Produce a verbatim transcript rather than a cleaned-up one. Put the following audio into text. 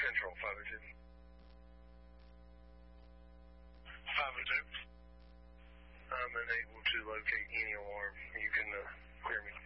Central, five oh two. five oh two. I'm unable to locate any alarm. You can uh, clear me.